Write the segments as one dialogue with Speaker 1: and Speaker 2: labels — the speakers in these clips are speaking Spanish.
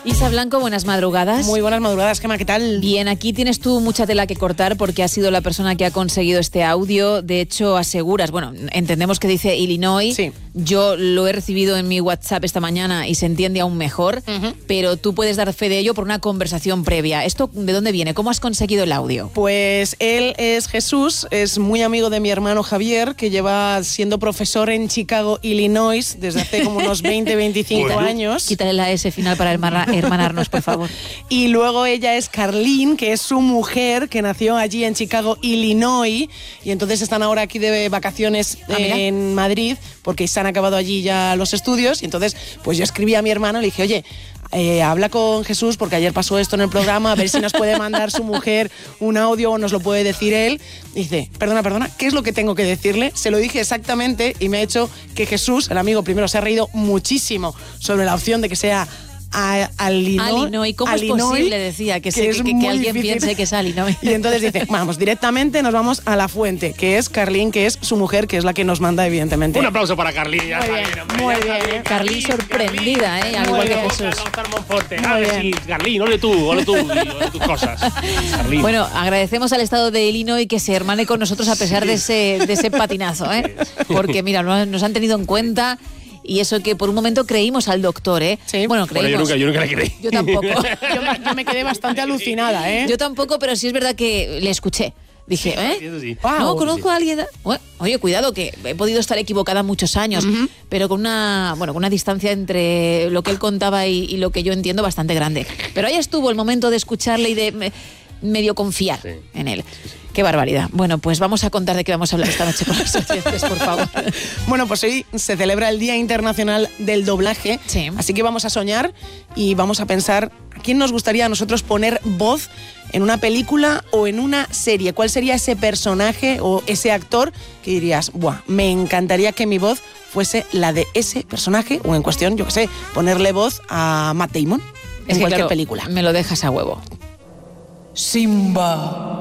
Speaker 1: Isa Blanco, buenas madrugadas.
Speaker 2: Muy buenas madrugadas, Gemma, ¿qué tal?
Speaker 1: Bien, aquí tienes tú mucha tela que cortar porque has sido la persona que ha conseguido este audio. De hecho, aseguras, bueno, entendemos que dice Illinois.
Speaker 2: Sí.
Speaker 1: Yo lo he recibido en mi WhatsApp esta mañana y se entiende aún mejor, pero tú puedes dar fe de ello por una conversación previa. ¿Esto de dónde viene? ¿Cómo has conseguido el audio?
Speaker 2: Pues él es Jesús, es muy amigo de mi hermano Javier, que lleva siendo profesor en Chicago, Illinois, desde hace como unos 20, 25 años.
Speaker 1: Quítale la S final para hermanarnos, por favor.
Speaker 2: Y luego ella es Carlín, que es su mujer, que nació allí en Chicago, Illinois, y entonces están ahora aquí de vacaciones en Madrid, porque se han acabado allí ya los estudios, y entonces pues yo escribí a mi hermano y le dije, oye, habla con Jesús porque ayer pasó esto en el programa, a ver si nos puede mandar su mujer un audio o nos lo puede decir él. Y dice, perdona, ¿qué es lo que tengo que decirle? Se lo dije exactamente y me ha hecho que Jesús, el amigo, primero se ha reído muchísimo sobre la opción de que sea
Speaker 1: Illinois. ¿Cómo es posible, decía, que alguien piense que es Illinois?
Speaker 2: Y entonces dice, vamos, directamente nos vamos a la fuente, que es Carlín, que es su mujer, que es la que nos manda, evidentemente.
Speaker 3: Un aplauso para Carlín.
Speaker 2: Muy bien.
Speaker 1: Carlín sorprendida, al igual que Jesús.
Speaker 3: Carlín, ole tú, tus cosas. Carlín.
Speaker 1: Bueno, agradecemos al estado de Illinois que se hermane con nosotros a pesar de ese patinazo, porque mira, nos han tenido en cuenta. Y eso que por un momento creímos al doctor,
Speaker 2: Sí.
Speaker 1: Bueno, creímos.
Speaker 3: Yo nunca le creí.
Speaker 1: Yo tampoco.
Speaker 2: yo me quedé bastante alucinada,
Speaker 1: Yo tampoco, pero sí es verdad que le escuché. Dije,
Speaker 3: Sí.
Speaker 1: No, conozco a alguien. Bueno, oye, cuidado, que he podido estar equivocada muchos años, pero con una distancia entre lo que él contaba y lo que yo entiendo bastante grande. Pero ahí estuvo el momento de escucharle y de medio confiar en él. Qué barbaridad. Bueno, pues vamos a contar de qué vamos a hablar esta noche con los oyentes, por favor.
Speaker 2: Bueno, pues hoy se celebra el Día Internacional del Doblaje, así que vamos a soñar y vamos a pensar a quién nos gustaría a nosotros poner voz en una película o en una serie. ¿Cuál sería ese personaje o ese actor que dirías, me encantaría que mi voz fuese la de ese personaje o en cuestión, yo qué sé, ponerle voz a Matt Damon en cualquier película?
Speaker 1: Me lo dejas a huevo.
Speaker 4: Simba,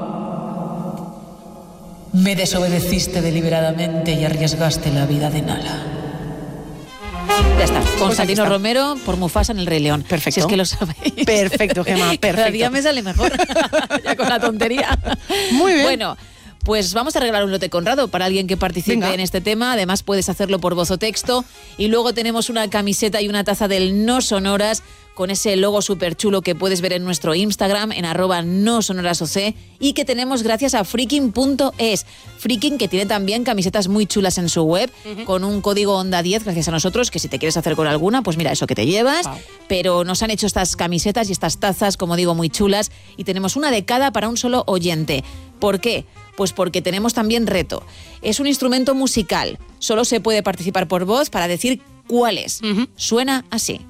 Speaker 4: me desobedeciste deliberadamente y arriesgaste la vida de Nala.
Speaker 1: Ya está, Constantino Romero por Mufasa en El Rey León.
Speaker 2: Perfecto.
Speaker 1: Si es que lo sabéis.
Speaker 2: Perfecto, Gemma, perfecto.
Speaker 1: Cada día me sale mejor, ya con la tontería.
Speaker 2: Muy bien.
Speaker 1: Bueno, pues vamos a regalar un lote Conrado para alguien que participe
Speaker 2: Venga.
Speaker 1: en este tema. Además puedes hacerlo por voz o texto. Y luego tenemos una camiseta y una taza del No Sonoras con ese logo súper chulo que puedes ver en nuestro Instagram, en @nosonorasoc, y que tenemos gracias a Freaking.es. Freaking, que tiene también camisetas muy chulas en su web, con un código Onda 10, gracias a nosotros, que si te quieres hacer con alguna, pues mira, eso que te llevas. Wow. Pero nos han hecho estas camisetas y estas tazas, como digo, muy chulas, y tenemos una de cada para un solo oyente. ¿Por qué? Pues porque tenemos también reto. Es un instrumento musical. Solo se puede participar por voz para decir cuál es. Suena así.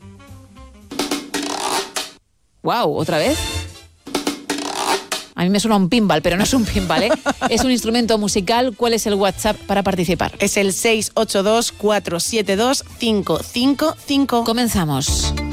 Speaker 1: ¡Wow! ¿Otra vez? A mí me suena un pinball, pero no es un pinball, Es un instrumento musical. ¿Cuál es el WhatsApp para participar?
Speaker 2: Es el 682-472-555.
Speaker 1: Comenzamos.